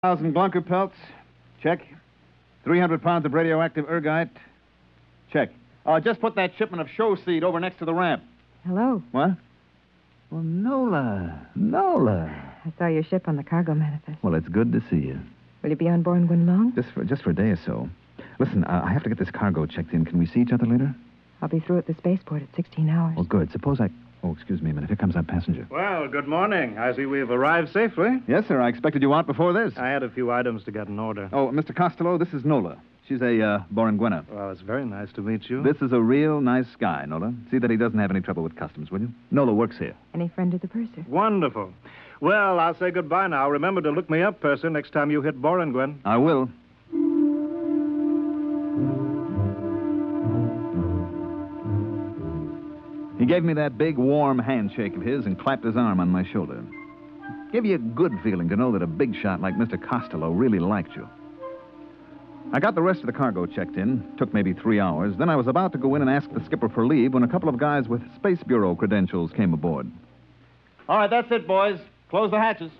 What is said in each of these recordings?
1,000 Glunker pelts. Check. 300 pounds of radioactive ergite. Check. Just put that shipment of show seed over next to the ramp. Hello. What? Well, Nola. I saw your ship on the cargo manifest. Well, it's good to see you. Will you be on board Gwen long? Just for a day or so. Listen, I have to get this cargo checked in. Can we see each other later? I'll be through at the spaceport at 16 hours. Well, good. Suppose I... Oh, excuse me a minute. Here comes our passenger. Well, good morning. I see we've arrived safely. Yes, sir. I expected you out before this. I had a few items to get in order. Oh, Mr. Costello, this is Nola. She's a Borangwena. Well, it's very nice to meet you. This is a real nice guy, Nola. See that he doesn't have any trouble with customs, will you? Nola works here. Any friend of the purser? Wonderful. Well, I'll say goodbye now. Remember to look me up, Purser, next time you hit Borangwen. I will. He gave me that big, warm handshake of his and clapped his arm on my shoulder. Gave you a good feeling to know that a big shot like Mr. Costello really liked you. I got the rest of the cargo checked in. Took maybe 3 hours. Then I was about to go in and ask the skipper for leave when a couple of guys with Space Bureau credentials came aboard. All right, that's it, boys. Close the hatches.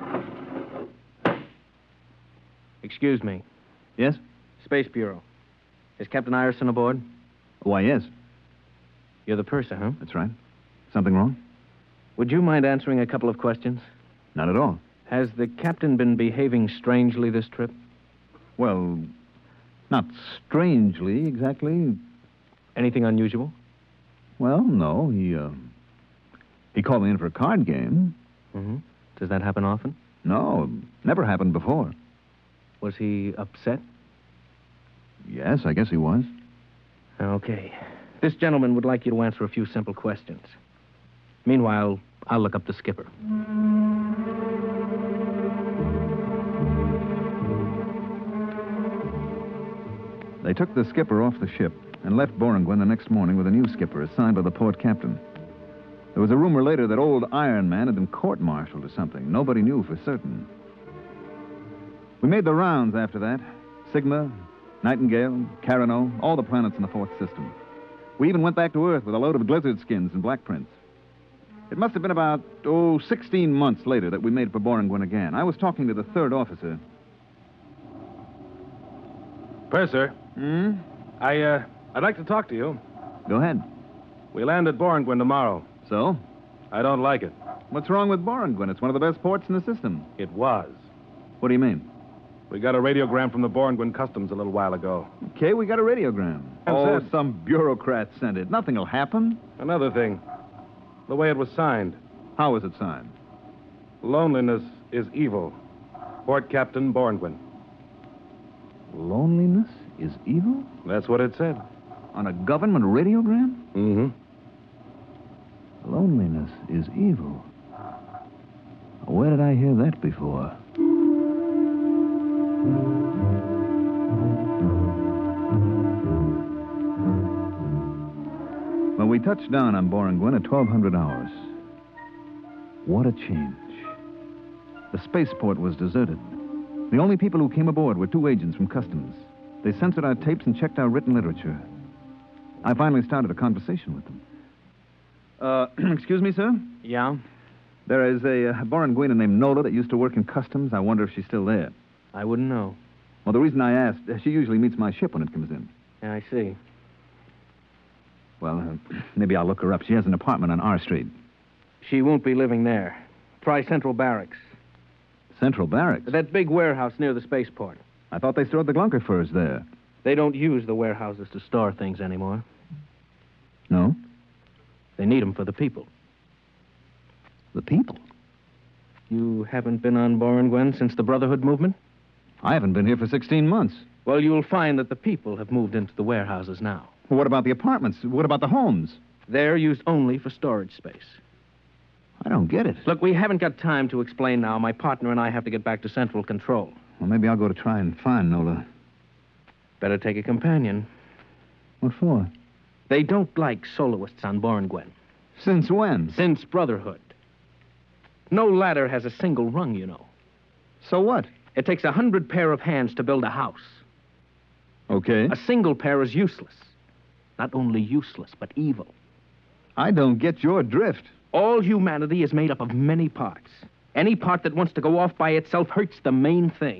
Excuse me. Yes? Space Bureau. Is Captain Ireson aboard? Why, yes. You're the purser, huh? That's right. Something wrong? Would you mind answering a couple of questions? Not at all. Has the captain been behaving strangely this trip? Well, not strangely, exactly. Anything unusual? Well, no. He called me in for a card game. Mm-hmm. Does that happen often? No, never happened before. Was he upset? Yes, I guess he was. Okay. This gentleman would like you to answer a few simple questions. Meanwhile, I'll look up the skipper. They took the skipper off the ship and left Borangwen the next morning with a new skipper assigned by the port captain. There was a rumor later that old Iron Man had been court-martialed or something. Nobody knew for certain. We made the rounds after that. Sigma, Nightingale, Carano, all the planets in the fourth system. We even went back to Earth with a load of blizzard skins and black prints. It must have been about, 16 months later that we made it for Borangwen again. I was talking to the third officer. Purser. I'd like to talk to you. Go ahead. We land at Borangwen tomorrow. So? I don't like it. What's wrong with Borangwen? It's one of the best ports in the system. It was. What do you mean? We got a radiogram from the Borangwen Customs a little while ago. Okay, we got a radiogram. Some bureaucrat sent it. Nothing'll happen. Another thing. The way it was signed. How was it signed? Loneliness is evil. Port Captain Borangwen. Loneliness is evil? That's what it said. On a government radiogram? Mm-hmm. Loneliness is evil. Where did I hear that before? Well, we touched down on Borangwen at 1200 hours. What a change. The spaceport was deserted. The only people who came aboard were 2 agents from Customs. They censored our tapes and checked our written literature. I finally started a conversation with them. Excuse me, sir? Yeah? There is a Borangwena named Nola that used to work in Customs. I wonder if she's still there. I wouldn't know. Well, the reason I asked, she usually meets my ship when it comes in. Yeah, I see. Well, maybe I'll look her up. She has an apartment on R Street. She won't be living there. Try Central Barracks. Central Barracks? That big warehouse near the spaceport. I thought they stored the Glunker furs there. They don't use the warehouses to store things anymore. No? They need them for the people. The people? You haven't been on Borangwen since the Brotherhood movement? I haven't been here for 16 months. Well, you'll find that the people have moved into the warehouses now. Well, what about the apartments? What about the homes? They're used only for storage space. I don't get it. Look, we haven't got time to explain now. My partner and I have to get back to Central Control. Well, maybe I'll go to try and find Nola. Better take a companion. What for? They don't like soloists on Borangwen. Since when? Since Brotherhood. No ladder has a single rung, you know. So what? It takes 100 pair of hands to build a house. Okay. A single pair is useless. Not only useless, but evil. I don't get your drift. All humanity is made up of many parts. Any part that wants to go off by itself hurts the main thing.